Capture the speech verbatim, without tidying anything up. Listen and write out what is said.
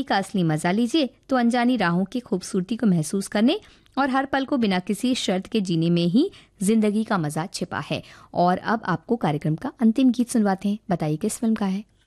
का असली मजा लीजिए तो अनजानी राहों की खूबसूरती को महसूस करने और हर पल को बिना किसी शर्त के जीने में ही जिंदगी का मजा छिपा है। और अब आपको कार्यक्रम का अंतिम गीत सुनवाते हैं। बताइए किस फिल्म का है।